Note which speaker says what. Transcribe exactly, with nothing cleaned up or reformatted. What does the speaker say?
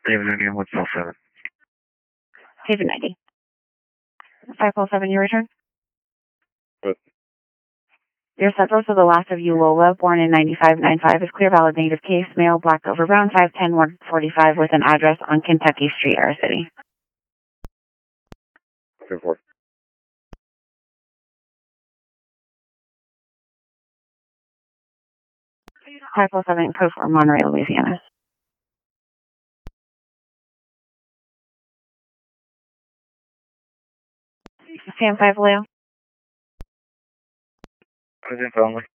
Speaker 1: David again, what's cell seven?
Speaker 2: David ninety. five four seven, your return?
Speaker 1: What?
Speaker 2: Your subject was the last of you, Lola, born in ninety-five ninety-five, is clear, valid, native case, male, black, over brown, five ten, one forty-five, with an address on Kentucky Street, Air City.
Speaker 1: ten four.
Speaker 2: five four seven, code for Monterey, Louisiana. Sam five, Leo.
Speaker 1: I was in only.